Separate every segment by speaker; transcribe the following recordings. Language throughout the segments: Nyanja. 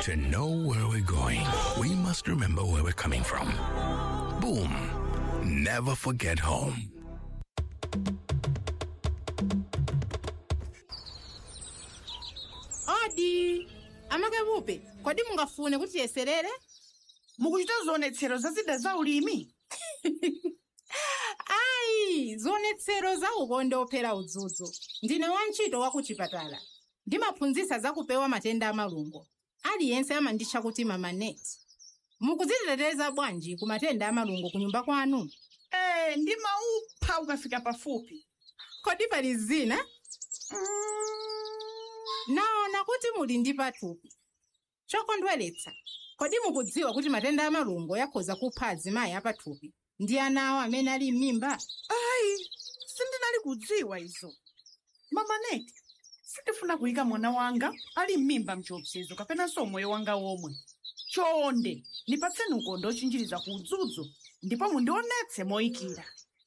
Speaker 1: To know where we're going, we must remember where we're coming from. Boom. Never forget home.
Speaker 2: Odi, amakabupe, kodi mungafune kuti yeserere?
Speaker 3: Mukuchita zionetsero za zida za ulimi?
Speaker 2: Ai, zionetsero za ukonde ophera udzudzu. Ndine wantchito wa kuchipatala. Ndimaphunzitsa za kupewa matenda amalungo. Aliyense amanditcha kuti Mama Net. Mukudziteteza bwanji ku matenda amalungo ku nyumba kwanu?
Speaker 3: Ndimaupha ukafika pafupi.
Speaker 2: Kodi pali zina? Naona kuti muli ndi pathupi. Chokondweretsa. Kodi mukudziwa kuti matenda amalungo yakhoza kupha azimayi apathupi ndi ana awo amene ali m'mimba?
Speaker 3: Ayi, sindinali kudziwa izo. Mama Net, sindifuna kuyika mwana wanga ali m'mimba mchiopsezo kapenanso moyo wanga womwe. Chonde, nipatseni ukonde ochinjiriza ku udzudzu, ndipo mundionetse moyikira.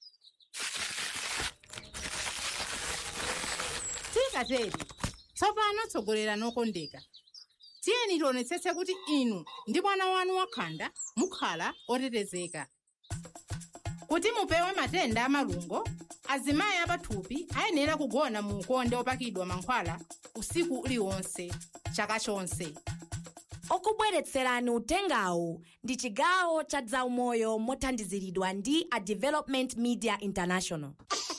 Speaker 2: Tikateri, tsopano tsogolera nokondeka. Tiyeni tionetsetse kuti inu ndi mwana wanu wakhanda mukhala otetezeka. Kuti mupewe matenda amalungo, azimayi apathupi ayenera kugona mu ukonde opakidwa mankhwala usiku uliwonse, chaka chonse.
Speaker 4: Okubweretserani utengawu ndi chigawo cha zaumoyo mothandiziridwa ndi a Development Media International.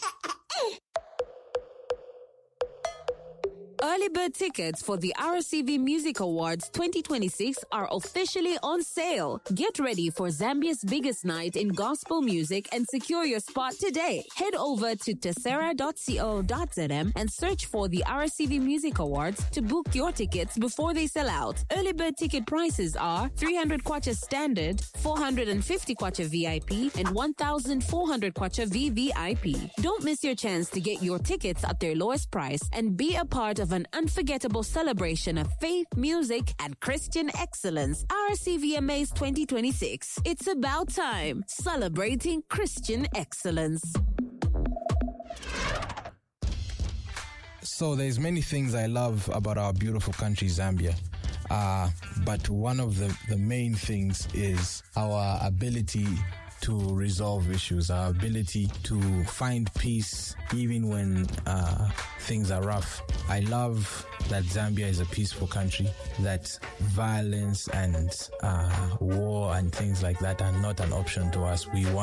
Speaker 5: Early bird tickets for the RCV Music Awards 2026 are officially on sale. Get ready for Zambia's biggest night in gospel music and secure your spot today. Head over to tessera.co.zm and search for the RCV Music Awards to book your tickets before they sell out. Early bird ticket prices are 300 kwacha standard, 450 kwacha VIP, and 1,400 kwacha VVIP. Don't miss your chance to get your tickets at their lowest price and be a part of an unforgettable celebration of faith, music, and Christian excellence. RCVMA's 2026. It's about time. Celebrating Christian excellence.
Speaker 6: So there's many things I love about our beautiful country, Zambia. But one of the main things is our ability to resolve issues, our ability to find peace even when things are rough. I love that Zambia is a peaceful country, that violence and war and things like that are not an option to us. We want